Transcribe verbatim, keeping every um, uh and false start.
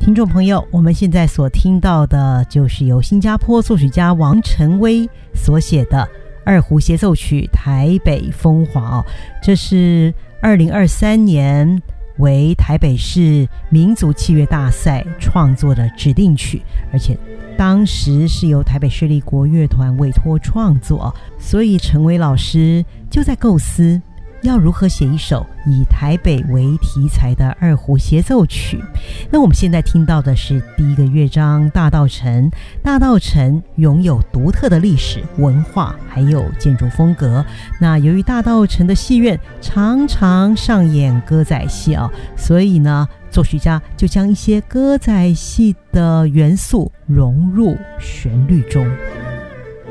听众朋友，我们现在所听到的就是由新加坡作曲家王晨威所写的二胡协奏曲《台北风华》哦，这是二零二三年为台北市民族器乐大赛创作的指定曲，而且当时是由台北市立国乐团委托创作，所以陈威老师就在构思要如何写一首以台北为题材的二胡协奏曲。那我们现在听到的是第一个乐章大稻埕。大稻埕拥有独特的历史文化还有建筑风格，那由于大稻埕的戏院常常上演歌仔戏啊，所以呢作曲家就将一些歌仔戏的元素融入旋律中。